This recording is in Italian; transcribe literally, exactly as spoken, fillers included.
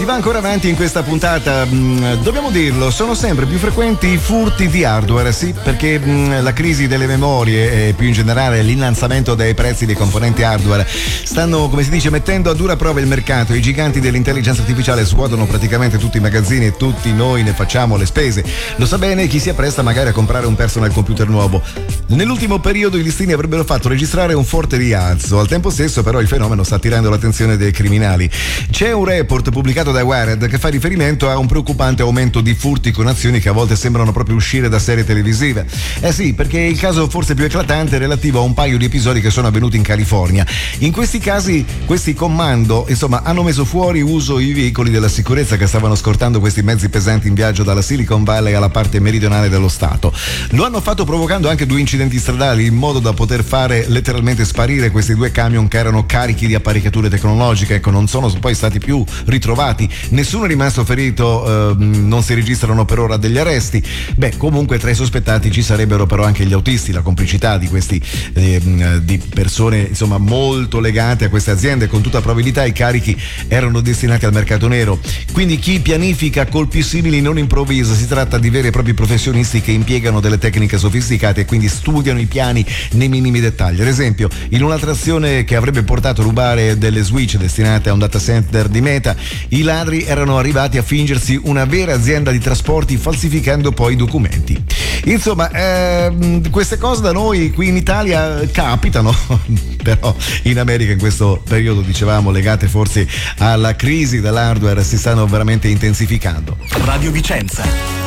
va ancora avanti in questa puntata. Dobbiamo dirlo, sono sempre più frequenti i furti di hardware, sì, perché mh, la crisi delle memorie e più in generale l'innalzamento dei prezzi dei componenti hardware stanno, come si dice, mettendo a dura prova il mercato. I giganti dell'intelligenza artificiale svuotano praticamente tutti i magazzini e tutti noi ne facciamo le spese. Lo sa bene chi si appresta magari a comprare un personal computer nuovo. Nell'ultimo periodo i listini avrebbero fatto registrare un forte rialzo. Al tempo stesso però il fenomeno sta attirando l'attenzione dei criminali. C'è un report pubblicato da Wired che fa riferimento a un preoccupante aumento di furti con azioni che a volte sembrano proprio uscire da serie televisive. Eh sì, perché il caso forse più eclatante è relativo a un paio di episodi che sono avvenuti in California. In questi casi questi commando insomma hanno messo fuori uso i veicoli della sicurezza che stavano scortando questi mezzi pesanti in viaggio dalla Silicon Valley alla parte meridionale dello stato. Lo hanno fatto provocando anche due incidenti stradali in modo da poter fare letteralmente sparire questi due camion che erano carichi di apparecchiature tecnologiche. Ecco, non sono poi stati più ritrovati, nessuno è rimasto ferito, ehm, non si registrano per ora degli arresti. Beh, comunque tra i sospettati ci sarebbero però anche gli autisti, la complicità di questi ehm, di persone insomma molto legate a queste aziende. Con tutta probabilità i carichi erano destinati al mercato nero, quindi chi pianifica colpi simili non improvvisa, si tratta di veri e propri professionisti che impiegano delle tecniche sofisticate e quindi studiano i piani nei minimi dettagli. Ad esempio, in un'altra azione che avrebbe portato a rubare delle switch destinate a un data center di Meta, i ladri erano arrivati a fingersi una vera azienda di trasporti falsificando poi i documenti. Insomma, ehm, queste cose da noi qui in Italia capitano, però in America in questo periodo, dicevamo, legate forse alla crisi dell'hardware, si stanno veramente intensificando. Radio Vicenza.